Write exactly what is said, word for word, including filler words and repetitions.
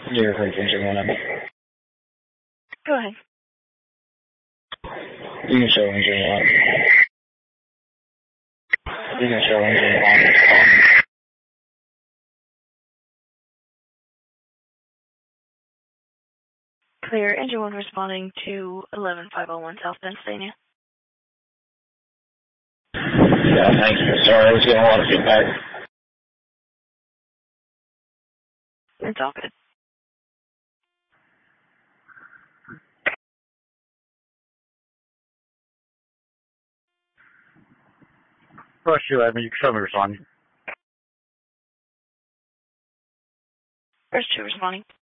Your frequency one up. Go ahead. You can show engine one. You can show engine one. Clear. Engine one responding to eleven five oh one South Pennsylvania. Yeah, thanks. Sorry, I was getting a lot of feedback. It's all good. Rush eleven, you can show me responding. First two responding.